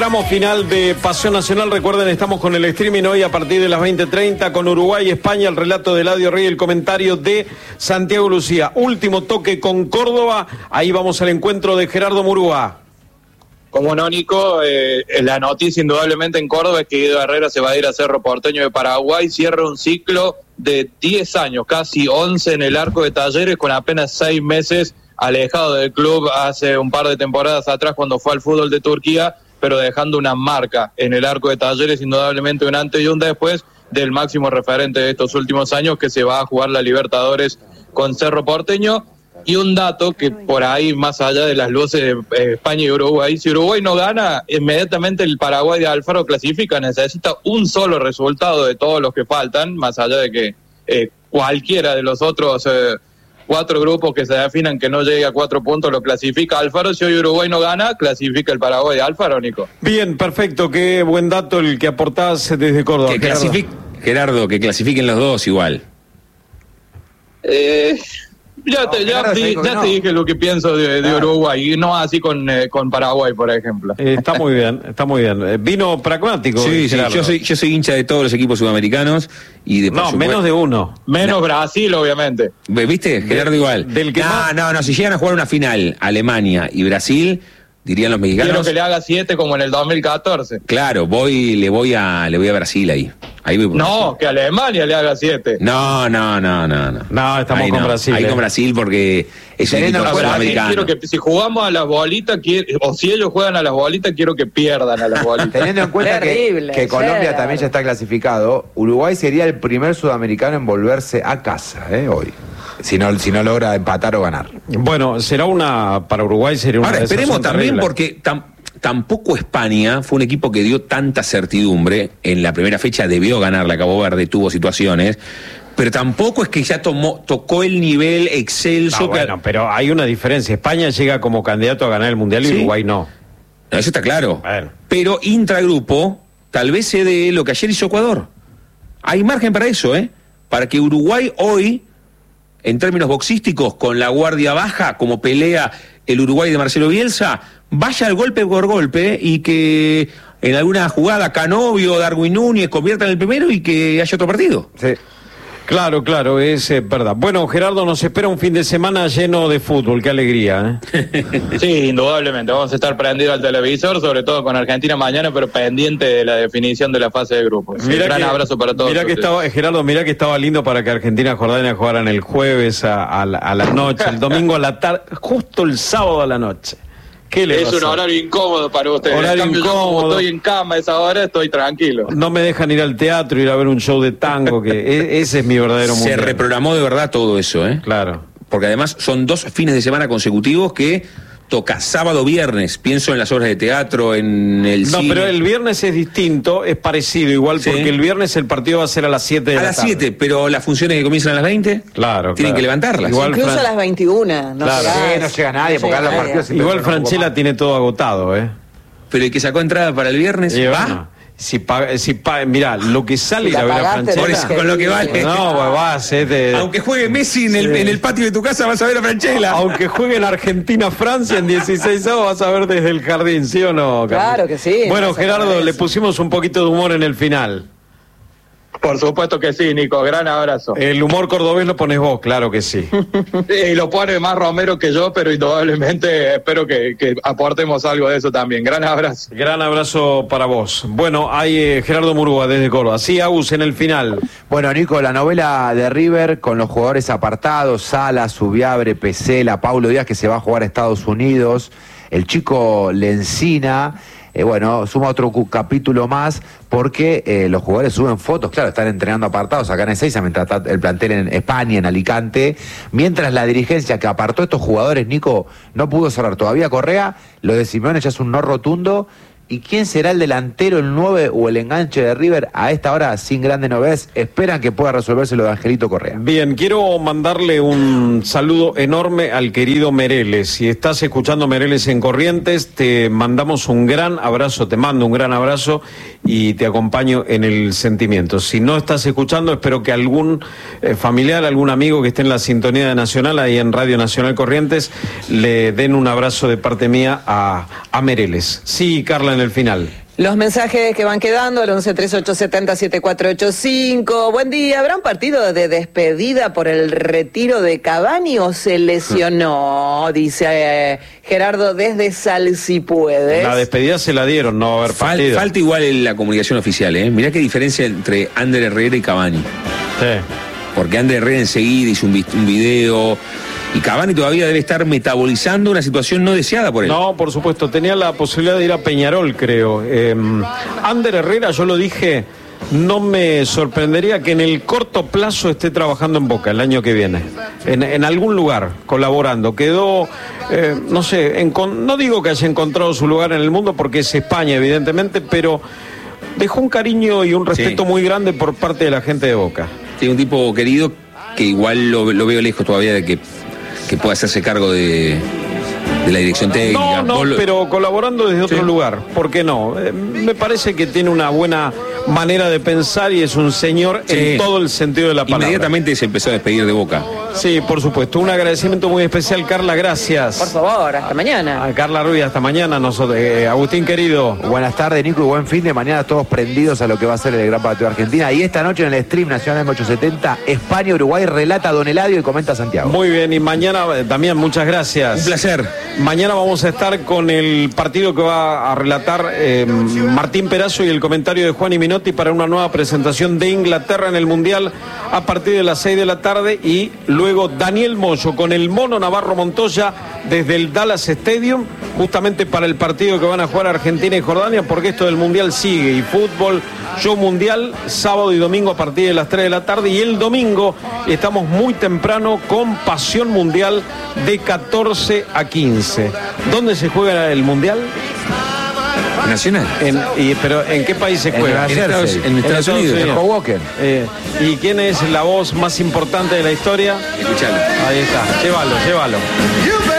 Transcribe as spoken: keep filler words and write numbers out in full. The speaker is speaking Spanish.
Tramo final de Pasión Nacional. Recuerden, estamos con el streaming hoy a partir de las veinte treinta con Uruguay y España, el relato de Eladio Rey, el comentario de Santiago Lucía. Último toque con Córdoba, ahí vamos al encuentro de Gerardo Murúa. Como no, Nico, eh, la noticia indudablemente en Córdoba es que Guido Herrera se va a ir a Cerro Porteño de Paraguay, cierra un ciclo de diez años, casi once en el arco de Talleres, con apenas seis meses alejado del club hace un par de temporadas atrás cuando fue al fútbol de Turquía, pero dejando una marca en el arco de Talleres, indudablemente un antes y un después del máximo referente de estos últimos años, que se va a jugar la Libertadores con Cerro Porteño. Y un dato que por ahí, más allá de las luces de España y Uruguay, si Uruguay no gana, inmediatamente el Paraguay de Alfaro clasifica, necesita un solo resultado de todos los que faltan, más allá de que eh, cualquiera de los otros eh, cuatro grupos que se definan que no llegue a cuatro puntos lo clasifica Alfaro. Si hoy Uruguay no gana, clasifica el Paraguay de Alfaro, Nico. Bien, perfecto, qué buen dato el que aportás desde Córdoba. Que clasifique, Gerardo, que clasifiquen los dos igual. Eh... Ya, te, no, ya, claro, te, ya no. te dije lo que pienso de, de claro. Uruguay, y no así con, eh, con Paraguay, por ejemplo. Eh, está muy bien, está muy bien. Eh, vino pragmático. Sí, sí, yo soy, yo soy hincha de todos los equipos sudamericanos. Y de, no, supuesto, menos de uno. Menos no. Brasil, obviamente. ¿Viste? Gerardo de, igual. Del que no, más... no, no, si llegan a jugar una final, Alemania y Brasil, dirían los mexicanos. Quiero que le haga siete como en el dos mil catorce. Claro, voy, le voy a, le voy a Brasil ahí. Ahí voy no, que Alemania le haga siete. No, no, no, no, no. No, estamos ahí con no. Brasil. Ahí eh. con Brasil porque es un equipo sudamericano. Quiero que si jugamos a las bolitas, quiero, o si ellos juegan a las bolitas, quiero que pierdan a las bolitas. Teniendo en cuenta Terrible, que, que Colombia también ya está clasificado, Uruguay sería el primer sudamericano en volverse a casa, ¿eh? Hoy. Si no, si no logra empatar o ganar. Bueno, será una, para Uruguay sería una. Ahora, esperemos también terrible. porque tam, tampoco España fue un equipo que dio tanta certidumbre. En la primera fecha debió ganar la Cabo Verde, tuvo situaciones, pero tampoco es que ya tomó, tocó el nivel excelso. No, que... bueno, pero hay una diferencia. España llega como candidato a ganar el Mundial y ¿sí? Uruguay no. No, eso está claro. Bueno. Pero intragrupo, tal vez se dé lo que ayer hizo Ecuador. Hay margen para eso, ¿eh? Para que Uruguay hoy, en términos boxísticos, con la guardia baja, como pelea el Uruguay de Marcelo Bielsa, vaya al golpe por golpe y que en alguna jugada Canovio, Darwin Núñez conviertan el primero y que haya otro partido. Sí. Claro, claro, es eh, verdad. Bueno, Gerardo, nos espera un fin de semana lleno de fútbol, qué alegría, ¿eh? Sí, indudablemente, vamos a estar prendidos al televisor, sobre todo con Argentina mañana, pero pendiente de la definición de la fase de grupos. Un gran que, abrazo para todos. Mirá que estaba, Gerardo, mirá que estaba lindo para que Argentina y Jordania jugaran el jueves a, a, la, a la noche, el domingo a la tarde, justo el sábado a la noche. ¿Qué le es pasó? un horario incómodo para ustedes. Horario en cambio, incómodo. Yo, como estoy en cama a esa hora, estoy tranquilo. No me dejan ir al teatro, ir a ver un show de tango, que e- ese es mi verdadero mundo. Se reprogramó de verdad todo eso, ¿eh? Claro. Porque además son dos fines de semana consecutivos que toca sábado, viernes. Pienso en las obras de teatro, en el No, cine. pero el viernes es distinto, es parecido igual, sí. Porque el viernes el partido va a ser a las siete de a la las tarde. siete, pero las funciones que comienzan a las veinte, claro, tienen claro. que levantarlas. Igual Incluso Fran... a las veintiuna. No, claro. sí, no llega nadie, no porque llega los partidos nadie. Igual Franchella tiene todo agotado, ¿eh? Pero el que sacó entrada para el viernes, y ¿va? Bueno, si paga, si paga, mirá, lo que sale si ir a ver a Franchella. Por eso, con lo que vale. No, pues vas, eh, te... Aunque juegue Messi en el, sí. en el patio de tu casa, vas a ver a Franchella. Aunque juegue en Argentina-Francia en dieciséis avos, vas a ver desde el jardín, ¿sí o no? Claro que sí. Bueno, no Gerardo, le pusimos un poquito de humor en el final. Por supuesto que sí, Nico, gran abrazo. El humor cordobés lo pones vos, claro que sí. Y lo pone más Romero que yo, pero indudablemente espero que, que aportemos algo de eso también. Gran abrazo. Gran abrazo para vos. Bueno, hay eh, Gerardo Murúa desde Córdoba. Sí, Agus, en el final. Bueno, Nico, la novela de River con los jugadores apartados, Salas, Subiabre, Pesela, Paulo Díaz, que se va a jugar a Estados Unidos, el chico Lencina. Eh, bueno, suma otro capítulo más porque eh, los jugadores suben fotos, claro, están entrenando apartados acá en Ezeiza, mientras está el plantel en España, en Alicante, mientras la dirigencia que apartó a estos jugadores, Nico, no pudo cerrar todavía Correa, lo de Simeone ya es un no rotundo. ¿Y quién será el delantero, el nueve o el enganche de River a esta hora sin grandes novedades? Esperan que pueda resolverse lo de Angelito Correa. Bien, quiero mandarle un saludo enorme al querido Mereles. Si estás escuchando Mereles en Corrientes, te mandamos un gran abrazo, te mando un gran abrazo y te acompaño en el sentimiento. Si no estás escuchando, espero que algún eh, familiar, algún amigo que esté en la sintonía de Nacional, ahí en Radio Nacional Corrientes, le den un abrazo de parte mía a, a Mereles. Sí, Carla, en en el final. Los mensajes que van quedando al once treinta y ocho setenta setenta y cuatro ochenta y cinco. Buen día. ¿Habrá un partido de despedida por el retiro de Cavani o se lesionó? Dice eh, Gerardo desde Salsipuedes. La despedida se la dieron, no va a haber Fal- partido. falta igual en la comunicación oficial, ¿eh? Mirá qué diferencia entre Ander Herrera y Cavani. Sí. Porque Ander Herrera enseguida hizo un, vi- un video y Cavani todavía debe estar metabolizando una situación no deseada por él. No, por supuesto, tenía la posibilidad de ir a Peñarol, creo. Eh, Ander Herrera, yo lo dije, no me sorprendería que en el corto plazo esté trabajando en Boca el año que viene, en, en algún lugar, colaborando. Quedó, eh, no sé, encon- no digo que haya encontrado su lugar en el mundo porque es España, evidentemente, pero dejó un cariño y un respeto Sí. muy grande por parte de la gente de Boca. Tiene un tipo querido que igual lo, lo veo lejos todavía de que, que pueda hacerse cargo de, de la dirección técnica. No, no, Vos lo- pero colaborando desde otro Sí. lugar, ¿por qué no? Eh, me parece que tiene una buena manera de pensar y es un señor Sí. en todo el sentido de la palabra. Inmediatamente se empezó a despedir de Boca. Sí, por supuesto. Un agradecimiento muy especial, Carla, gracias. Por favor, hasta mañana. A Carla Ruiz, hasta mañana. Nosotros, eh, Agustín querido. Buenas tardes, Nico, y buen fin de mañana, todos prendidos a lo que va a ser el Gran Partido de Argentina. Y esta noche en el stream Nacional M ochocientos setenta, España-Uruguay, relata Don Eladio y comenta Santiago. Muy bien, y mañana, eh, Damián, muchas gracias. Un placer. Mañana vamos a estar con el partido que va a relatar eh, Martín Perazo y el comentario de Juan y Minotti para una nueva presentación de Inglaterra en el Mundial a partir de las seis de la tarde y luego Daniel Moyo con el Mono Navarro Montoya desde el Dallas Stadium justamente para el partido que van a jugar Argentina y Jordania porque esto del Mundial sigue y fútbol, show mundial sábado y domingo a partir de las tres de la tarde y el domingo estamos muy temprano con Pasión Mundial de catorce a quince. ¿Dónde se juega el Mundial? Nacional. En, y, pero ¿en qué país se En juega? Nueva En Estados, Jersey. en Estados En Unidos. Estados En Hoboken. Eh, ¿Y quién es la voz más importante de la historia? Escuchalo. Ahí está, llévalo, llévalo.